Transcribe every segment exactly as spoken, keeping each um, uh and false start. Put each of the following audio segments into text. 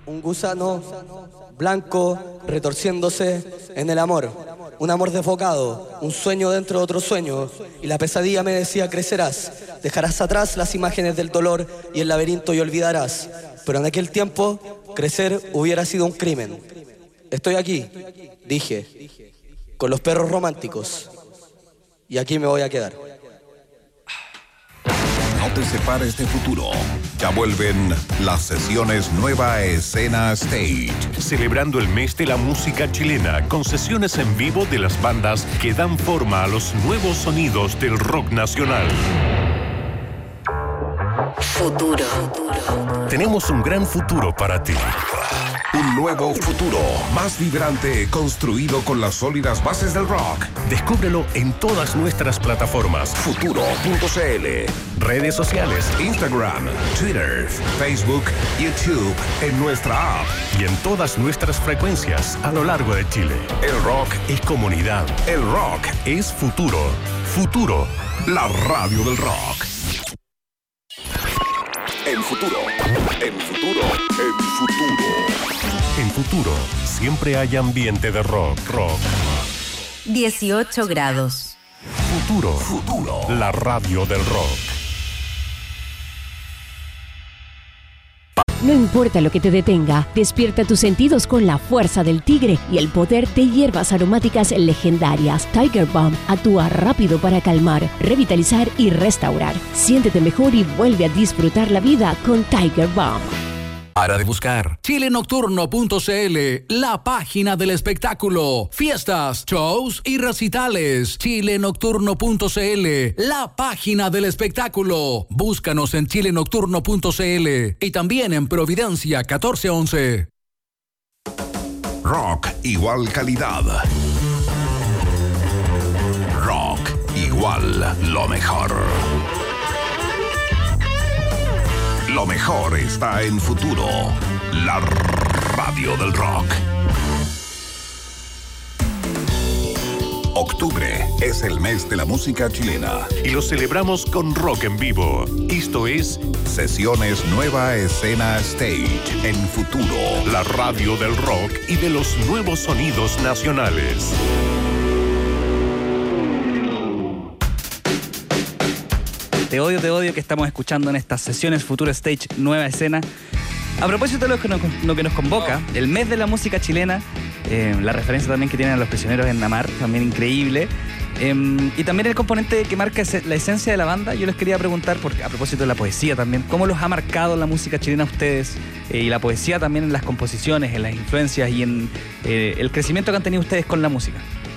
Un gusano blanco retorciéndose en el amor. Un amor desbocado, un sueño dentro de otro sueño. Y la pesadilla me decía: crecerás, dejarás atrás las imágenes del dolor y el laberinto y olvidarás. Pero en aquel tiempo, crecer hubiera sido un crimen. Estoy aquí, dije, con los perros románticos. Y aquí me voy a quedar. No te separes de futuro. Ya vuelven las sesiones Nueva Escena Stage. Celebrando el mes de la música chilena con sesiones en vivo de las bandas que dan forma a los nuevos sonidos del rock nacional. Futuro. Tenemos un gran futuro para ti. Un nuevo futuro, más vibrante, construido con las sólidas bases del rock. Descúbrelo en todas nuestras plataformas. Futuro punto c l. Redes sociales. Instagram, Twitter, Facebook, YouTube, en nuestra app. Y en todas nuestras frecuencias a lo largo de Chile. El rock es comunidad. El rock es futuro. Futuro. La radio del rock. En futuro. En futuro. En futuro. En futuro, siempre hay ambiente de rock, rock. dieciocho grados. Futuro. Futuro. La radio del rock. No importa lo que te detenga, despierta tus sentidos con la fuerza del tigre y el poder de hierbas aromáticas legendarias. Tiger Balm actúa rápido para calmar, revitalizar y restaurar. Siéntete mejor y vuelve a disfrutar la vida con Tiger Balm. Para de buscar chile nocturno punto c l, la página del espectáculo, fiestas, shows y recitales. chile nocturno punto c l, la página del espectáculo. Búscanos en chile nocturno punto c l y también en Providencia catorce once. Rock igual calidad. Rock igual lo mejor. Lo mejor está en Futuro, la radio del rock. Octubre es el mes de la música chilena. Y lo celebramos con rock en vivo. Esto es Sesiones Nueva Escena Stage en Futuro, la radio del rock y de los nuevos sonidos nacionales. Te odio, te odio que estamos escuchando en estas sesiones Futuro Stage Nueva Escena. A propósito de lo que nos, lo que nos convoca, el mes de la música chilena, eh, la referencia también que tienen a Los Prisioneros en Namar, también increíble. Eh, y también el componente que marca la esencia de la banda. Yo les quería preguntar, porque a propósito de la poesía también, ¿cómo los ha marcado la música chilena a ustedes? Eh, y la poesía también en las composiciones, en las influencias y en eh, el crecimiento que han tenido ustedes con la música.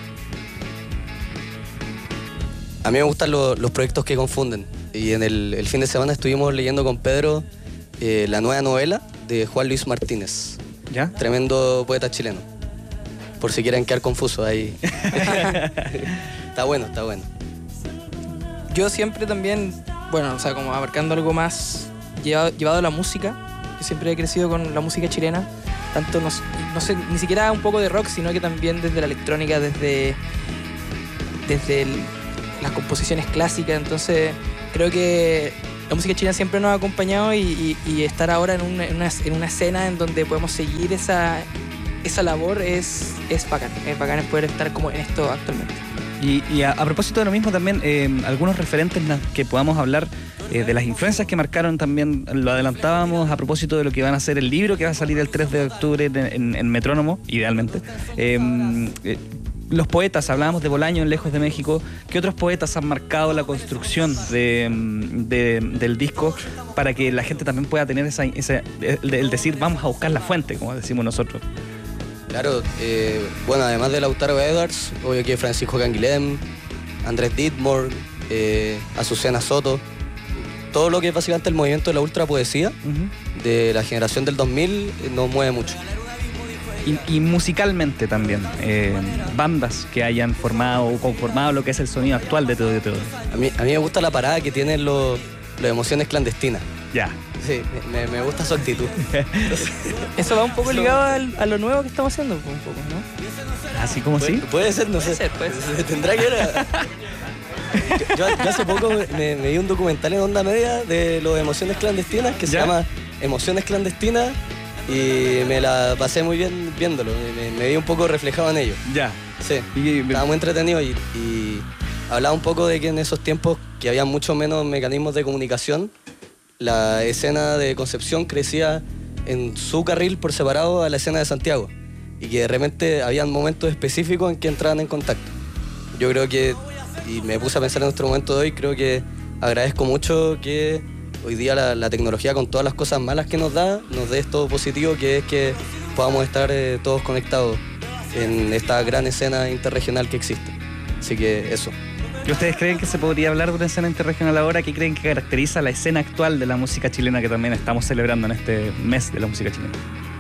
A mí me gustan lo, los proyectos que confunden. Y en el, el fin de semana estuvimos leyendo con Pedro eh, la nueva novela de Juan Luis Martínez. ¿Ya? Tremendo poeta chileno. Por si quieren quedar confusos ahí. Está bueno, está bueno. Yo siempre también, bueno, o sea, como abarcando algo más llevado, llevado a la música. Yo siempre he crecido con la música chilena. Tanto, no, no sé, ni siquiera un poco de rock, sino que también desde la electrónica, desde, desde el, las composiciones clásicas. Entonces creo que la música chilena siempre nos ha acompañado y, y, y estar ahora en una, en, una, en una escena en donde podemos seguir esa, esa labor es, es bacán. Es bacán es poder estar como en esto actualmente. Y, y a, a propósito de lo mismo también, eh, algunos referentes que podamos hablar eh, de las influencias que marcaron también, lo adelantábamos a propósito de lo que van a ser el libro que va a salir el tres de octubre en, en, en Metrónomo, idealmente. Eh, eh, Los poetas, hablábamos de Bolaño en Lejos de México. ¿Qué otros poetas han marcado la construcción de, de, del disco para que la gente también pueda tener esa, esa, el, el decir vamos a buscar la fuente, como decimos nosotros? Claro, eh, bueno, además de Lautaro Edwards, obvio que Francisco Canguilhem, Andrés Ditmore, eh, Azucena Soto, todo lo que es básicamente el movimiento de la ultrapoesía uh-huh. de la generación del dos mil nos mueve mucho. Y, y musicalmente también, eh, bandas que hayan formado o conformado lo que es el sonido actual de todo de todo. A mí, a mí me gusta la parada que tienen los, las Emociones Clandestinas. Ya. Sí, me, me gusta su actitud. Eso va un poco ligado al, a lo nuevo que estamos haciendo, un poco, ¿no? Así como ¿Puede, sí. Puede ser, no puede sé. Ser, puede ser. Tendrá que ver. Yo, yo, yo hace poco me, me vi un documental en Onda Media de los Emociones Clandestinas que se ¿Ya? llama Emociones Clandestinas y me la pasé muy bien viéndolo, me, me vi un poco reflejado en ello. Ya. Sí, Y- estaba muy entretenido y, y hablaba un poco de que en esos tiempos que había mucho menos mecanismos de comunicación, la escena de Concepción crecía en su carril por separado a la escena de Santiago y que de repente habían momentos específicos en que entraban en contacto. Yo creo que, y me puse a pensar en nuestro momento de hoy, creo que agradezco mucho que hoy día la, la tecnología con todas las cosas malas que nos da, nos dé esto positivo que es que podamos estar eh, todos conectados en esta gran escena interregional que existe. Así que eso. ¿Y ustedes creen que se podría hablar de una escena interregional ahora? ¿Qué creen que caracteriza la escena actual de la música chilena que también estamos celebrando en este mes de la música chilena?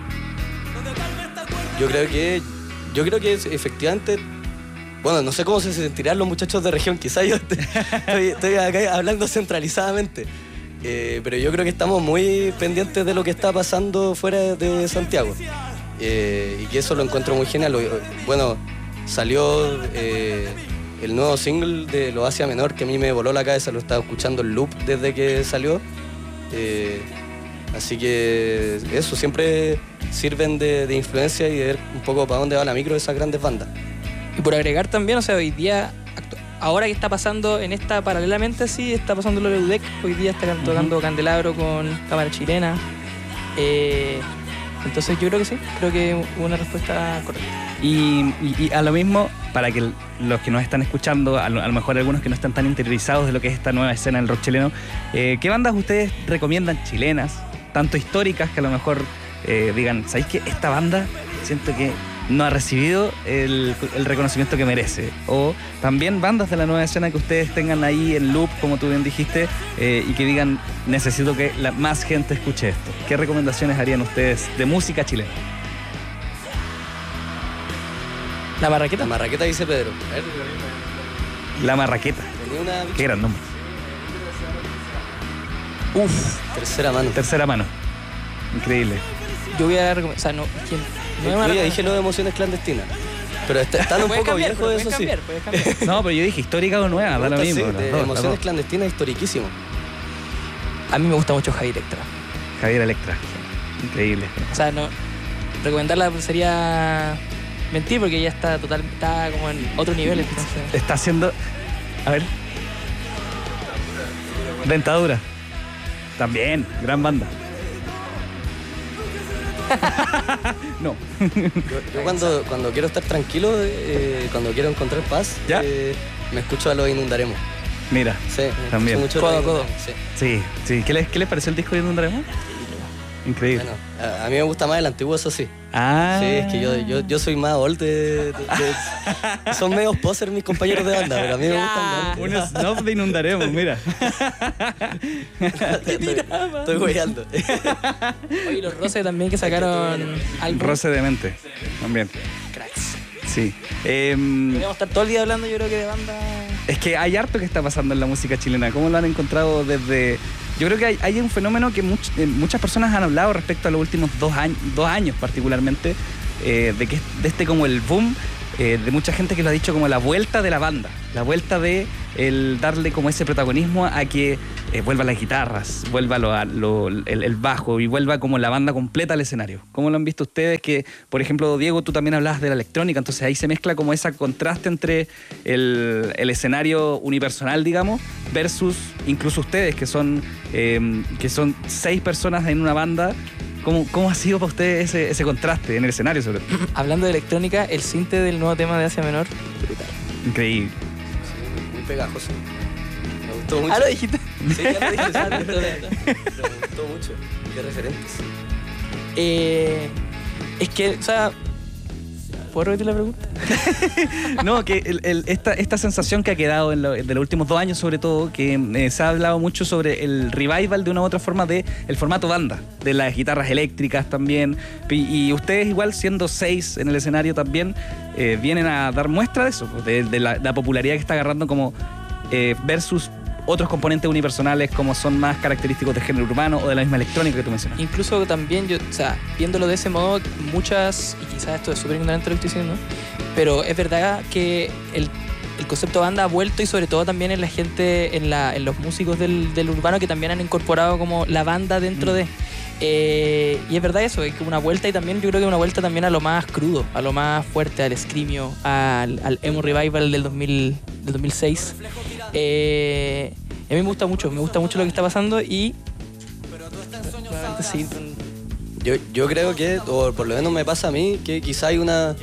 Yo creo que, yo creo que es, efectivamente, bueno, no sé cómo se sentirán los muchachos de región, quizás yo te- estoy, estoy acá hablando centralizadamente, eh, pero yo creo que estamos muy pendientes de lo que está pasando fuera de Santiago, eh, y que eso lo encuentro muy genial. Bueno, salió eh, el nuevo single de Lo Asia Menor, que a mí me voló la cabeza, lo estaba escuchando en loop desde que salió. Eh, así que eso, siempre sirven de, de influencia y de ver un poco para dónde va la micro de esas grandes bandas. Y por agregar también, o sea, hoy día, actu- ahora que está pasando en esta, paralelamente sí, está pasando lo de U D E C, hoy día está can- tocando Candelabro con Cámara Chilena. Eh, entonces yo creo que sí, creo que hubo una respuesta correcta. Y, y- y a lo mismo, para que el- los que nos están escuchando, a lo, a lo mejor algunos que no están tan interiorizados de lo que es esta nueva escena del rock chileno, eh, ¿qué bandas ustedes recomiendan chilenas, tanto históricas que a lo mejor eh, digan, ¿sabéis qué? Esta banda siento que no ha recibido el, el reconocimiento que merece? O también bandas de la nueva escena que ustedes tengan ahí en loop, como tú bien dijiste, eh, y que digan, necesito que la, más gente escuche esto. ¿Qué recomendaciones harían ustedes de música chilena? La Marraqueta. La Marraqueta, dice Pedro. A ver, La Marraqueta. tenía una Qué gran nombre. Uf, tercera mano. Tercera mano. Increíble. yo voy a recomendar, o sea, no, es que no es Yo ya Marraqueta. dije lo de Emociones Clandestinas, pero est- están un Puedes poco cambiar, viejos pero eso puedes sí. cambiar, puedes cambiar. No, pero yo dije histórica o nueva, da lo Sí, mismo. de las dos, las Emociones dos. Clandestinas, historiquísimo. A mí me gusta mucho Javier Electra. Javier Electra. Increíble. O sea, no, recomendarla sería mentir porque ella está total, está como en otro nivel. Entonces. Está haciendo. A ver. Dentadura. También, gran banda. No. Yo, yo cuando, cuando quiero estar tranquilo, eh, cuando quiero encontrar paz, ¿Ya? eh, me escucho a Los Inundaremos. Mira, Sí, me También. escucho mucho a Codo a Los codo. Inundaremos, sí. sí, sí. ¿Qué les, qué les pareció el disco de Inundaremos? Increíble. Bueno, a, a mí me gusta más el antiguo, eso sí. Ah. Sí, es que yo, yo, yo soy más old de, de- de- son medios poser mis compañeros de banda, pero a mí me gustan Un más. snob de Inundaremos, mira. Estoy, estoy hueveando. Oye, los Roses también que sacaron álbum. Roce de mente. También. Cracks. Sí. Em, Podríamos estar todo el día hablando, yo creo que de banda. Es que hay harto que está pasando en la música chilena. ¿Cómo lo han encontrado desde...? Yo creo que hay, hay un fenómeno que much- eh, muchas personas han hablado respecto a los últimos dos años, dos años particularmente, eh, de que de este como el boom, eh, de mucha gente que lo ha dicho como la vuelta de la banda, la vuelta de el darle como ese protagonismo a que eh, vuelvan las guitarras, vuelva lo, a- lo- el, el bajo y vuelva como la banda completa al escenario. ¿Cómo lo han visto ustedes? Que, por ejemplo, Diego, tú también hablabas de la electrónica, entonces ahí se mezcla como ese contraste entre el, el escenario unipersonal, digamos, versus incluso ustedes, que son, eh, que son seis personas en una banda. ¿Cómo, cómo ha sido para ustedes ese, ese contraste en el escenario, sobre todo? Hablando de electrónica, el sinte del nuevo tema de Asia Menor, brutal. Increíble. Muy pegajoso. Me gustó mucho. Ah, lo dijiste. Sí, ya lo dije, sí, pero me gustó mucho. Qué referentes. Eh, es que, o sea, ¿puedo repetir la pregunta? No, que el- el- esta, esta sensación que ha quedado en lo- de los últimos dos años, sobre todo, que eh, se ha hablado mucho sobre el revival de una u otra forma de el formato banda, de las guitarras eléctricas también. Y, y ustedes, igual siendo seis en el escenario también, eh, vienen a dar muestra de eso, pues, de, de la, la popularidad que está agarrando como eh, versus otros componentes unipersonales como son más característicos del género urbano o de la misma electrónica que tú mencionas. Incluso también, yo, o sea, viéndolo de ese modo, muchas, y quizás esto es súper ignorante lo que estoy diciendo, pero es verdad que el, el concepto banda ha vuelto y sobre todo también en la gente, en, la, en los músicos del, del urbano que también han incorporado como la banda dentro Mm. de... Eh, y es verdad eso, es que una vuelta, y también yo creo que una vuelta también a lo más crudo, a lo más fuerte, al screamio, al, al emo revival del, dos mil, del dos mil seis. Eh, a mí me gusta mucho, me gusta mucho lo que está pasando y... Sí, Yo, yo creo que, o por lo menos me pasa a mí, que quizá hay una...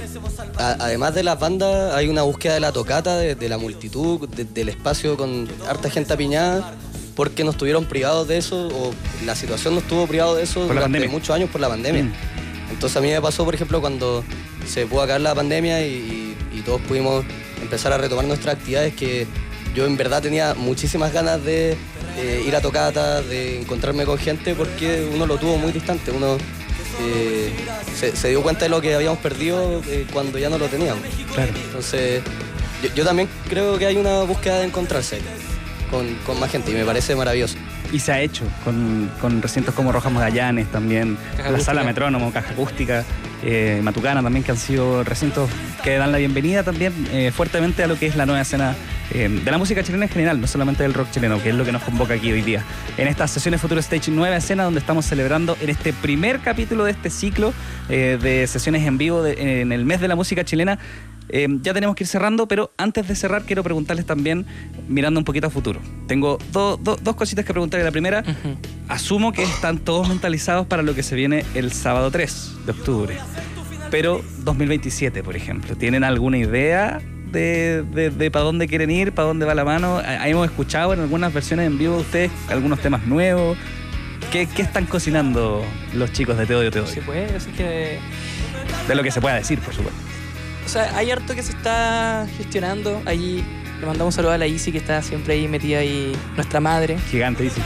A, además de las bandas, hay una búsqueda de la tocata, de, de la multitud, de, del espacio con harta gente apiñada, porque nos tuvieron privados de eso, o la situación nos tuvo privados de eso por durante muchos años por la pandemia. Mm. Entonces a mí me pasó, por ejemplo, cuando se pudo acabar la pandemia y, y, y todos pudimos empezar a retomar nuestras actividades, que yo en verdad tenía muchísimas ganas de eh, ir a tocatas, de encontrarme con gente, porque uno lo tuvo muy distante, uno eh, se, se dio cuenta de lo que habíamos perdido eh, cuando ya no lo teníamos. Claro. Entonces yo, yo también creo que hay una búsqueda de encontrarse con, con más gente y me parece maravilloso. Y se ha hecho con, con recintos como Rojas Magallanes también, Caja la Acústica. Sala Metrónomo, Caja Acústica, eh, Matucana también, que han sido recintos que dan la bienvenida también eh, fuertemente a lo que es la nueva escena eh, de la música chilena en general, no solamente del rock chileno, que es lo que nos convoca aquí hoy día. En estas sesiones Futuro Stage Nueva Escena, donde estamos celebrando en este primer capítulo de este ciclo eh, de sesiones en vivo de, en el mes de la música chilena. Eh, ya tenemos que ir cerrando, pero antes de cerrar quiero preguntarles también, mirando un poquito a futuro. Tengo do, do, dos cositas que preguntarles. La primera, uh-huh. asumo que están todos mentalizados para lo que se viene el sábado tres de octubre. Pero dos mil veintisiete, por ejemplo, ¿tienen alguna idea de, de, de para dónde quieren ir, para dónde va la mano? Hemos escuchado en algunas versiones en vivo de ustedes algunos temas nuevos. ¿Qué, qué están cocinando los chicos de Te Odio, Te Odio? se puede, así que... De lo que se pueda decir, por supuesto. O sea, hay harto que se está gestionando. Ahí le mandamos un saludo a la Isi, que está siempre ahí metida ahí, nuestra madre. Gigante, dice.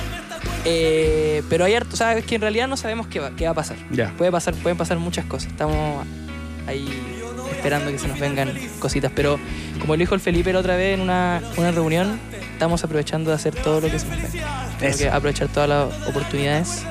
Eh, pero hay harto, sabes que en realidad no sabemos qué va, qué va a pasar. Ya. Puede pasar, pueden pasar muchas cosas. Estamos ahí esperando que se nos vengan cositas. Pero como lo dijo el Felipe la otra vez en una, una reunión, estamos aprovechando de hacer todo lo que se nos venga. Tenemos que aprovechar todas las oportunidades.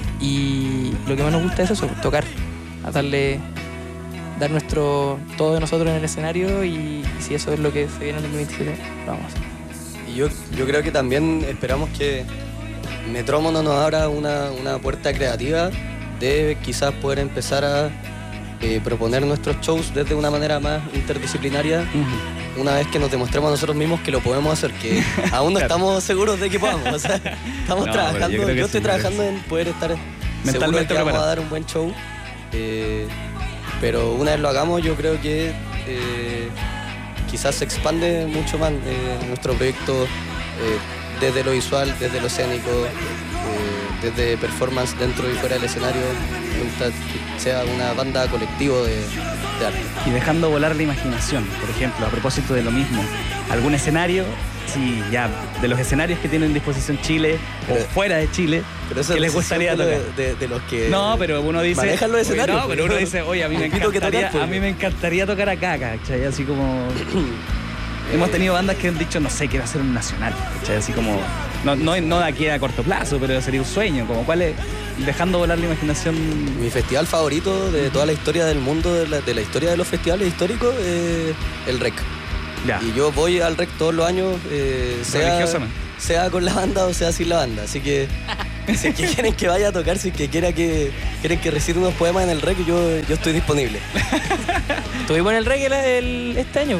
Y lo que más nos gusta es eso, tocar, a darle... dar nuestro todo de nosotros en el escenario, y, y si eso es lo que se viene en el dos mil veintisiete, lo vamos a hacer. Y yo, yo creo que también esperamos que Metrómono nos abra una, una puerta creativa de quizás poder empezar a eh, proponer nuestros shows desde una manera más interdisciplinaria, uh-huh. una vez que nos demostremos a nosotros mismos que lo podemos hacer, que aún no claro. estamos seguros de que podamos. O sea, estamos no, trabajando, yo, yo estoy sí, trabajando en poder estar seguro de que vamos a dar un buen show. Eh, Pero una vez lo hagamos, yo creo que eh, quizás se expande mucho más eh, nuestro proyecto eh, desde lo visual, desde lo escénico, eh, desde performance dentro y fuera del escenario, que sea una banda colectivo de, de arte. Y dejando volar la imaginación, por ejemplo, a propósito de lo mismo, algún escenario, sí, ya, de los escenarios que tiene en disposición Chile pero, o fuera de Chile, pero eso que les gustaría tocar. De, de, de los que no, pero uno dice, manejan los escenarios. No, pero uno dice, oye, a mí me encantaría, tocar, a mí me encantaría tocar acá, ¿cachai? Así como hemos tenido bandas que han dicho, no sé, quiero hacer un nacional, ¿cachai? Así como, no, no, no de aquí a corto plazo, pero sería un sueño, como cuál es, dejando volar la imaginación. Mi festival favorito de toda la historia del mundo, de la, de la historia de los festivales históricos, es el R E C. Ya. Y yo voy al R E C todos los años, eh, sea, sea con la banda o sea sin la banda. Así que si es que quieren que vaya a tocar, si es que, quiera que quieren que recite unos poemas en el R E C, yo, yo estoy disponible. ¿Estuvimos en el R E C el, el, este año?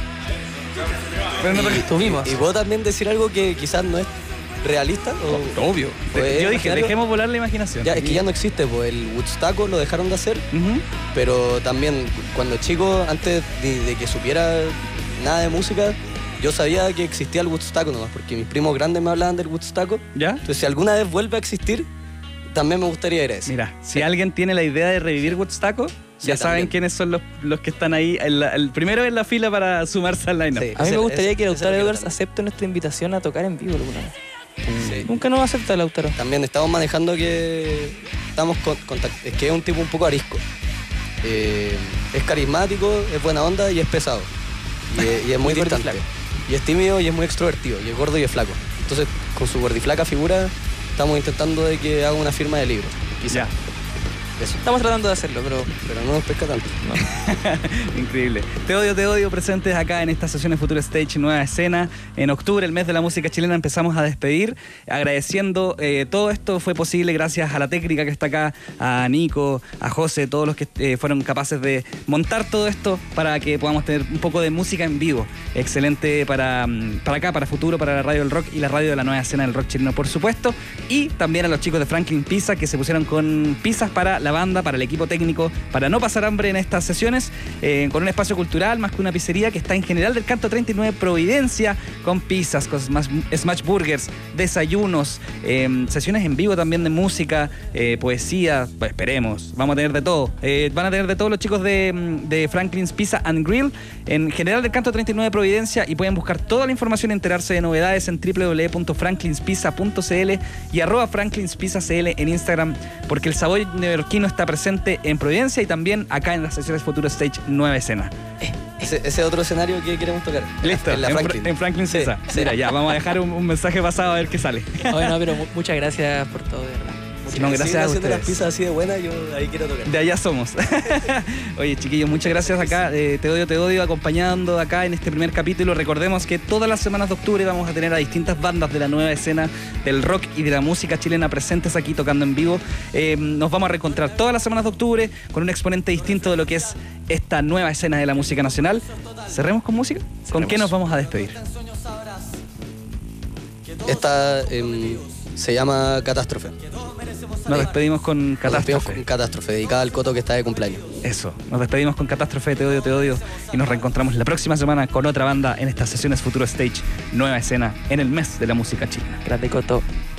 Pero no, y, estuvimos. Y, y puedo también decir algo que quizás no es realista. O, Obvio. Pues, yo dije, dejemos volar la imaginación. Ya, es que ya no existe, pues el Woodstock lo dejaron de hacer, uh-huh. pero también cuando chico, antes de, de que supiera nada de música, yo sabía que existía el Woodstock nomás, porque mis primos grandes me hablaban del Woodstock. ¿Ya? Entonces, si alguna vez vuelve a existir, también me gustaría ir a eso. Mira, si sí. alguien tiene la idea de revivir Woodstock, sí, ya saben también. quiénes son los, los que están ahí, el, el primero en la fila para sumarse al line-up. Sí, a mí me gustaría ese, que Lautaro Edwards acepte nuestra invitación a tocar en vivo alguna vez. Sí. Nunca nos acepta Lautaro. También estamos manejando que estamos con, contact- es que es un tipo un poco arisco. Eh, es carismático, es buena onda y es pesado. Y es, y es muy distante. Y es tímido y es muy extrovertido. Y es gordo y es flaco. Entonces, con su gordiflaca figura, estamos intentando de que haga una firma de libros. Ya. Eso. Estamos tratando de hacerlo, pero... Pero no nos pesca tanto. No. Increíble. Te odio, te odio, presentes acá en estas sesiones Futuro Stage, nueva escena. En octubre, el mes de la música chilena, empezamos a despedir, agradeciendo, eh, todo esto fue posible gracias a la técnica que está acá, a Nico, a José, todos los que eh, fueron capaces de montar todo esto para que podamos tener un poco de música en vivo. Excelente para, para acá, para Futuro, para la radio del rock y la radio de la nueva escena del rock chileno, por supuesto. Y también a los chicos de Franklin Pizza que se pusieron con pizzas para la banda, para el equipo técnico, para no pasar hambre en estas sesiones, eh, con un espacio cultural más que una pizzería que está en General del Canto treinta y nueve Providencia, con pizzas, con smash, smash burgers, desayunos, eh, sesiones en vivo también de música, eh, poesía, pues esperemos, vamos a tener de todo. Eh, van a tener de todo los chicos de, de Franklin's Pizza and Grill en General del Canto treinta y nueve Providencia, y pueden buscar toda la información y enterarse de novedades en doble u doble u doble u punto franklins pizza punto c l y arroba franklins pizza c l en Instagram, porque el sabor neoyorquino está presente en Providencia y también acá en las sesiones Futuro Stage Nueva Escena. Ese, ese otro escenario que queremos tocar. Listo, en, la en, Franklin. en Franklin Sí, Pizza. sí. Mira, ya, vamos a dejar un, un mensaje pasado a ver qué sale. Bueno, pero mu- muchas gracias por todo, de verdad. No, gracias Siguen a haciendo las ustedes. pizzas así de buenas, yo ahí quiero tocar. De allá somos. Oye, chiquillos, muchas gracias acá. Eh, te odio, te odio, acompañando acá en este primer capítulo. Recordemos que todas las semanas de octubre vamos a tener a distintas bandas de la nueva escena del rock y de la música chilena presentes aquí tocando en vivo. Eh, nos vamos a reencontrar todas las semanas de octubre con un exponente distinto de lo que es esta nueva escena de la música nacional. ¿Cerremos con música? ¿Con qué nos vamos a despedir? Esta em, se llama Catástrofe. Nos despedimos con Nos despedimos Catástrofe. con Catástrofe, dedicada al Coto que está de cumpleaños. Eso, nos despedimos con Catástrofe, Te odio, te odio, y nos reencontramos la próxima semana con otra banda en estas sesiones Futuro Stage, nueva escena en el mes de la música chilena. Grande Coto.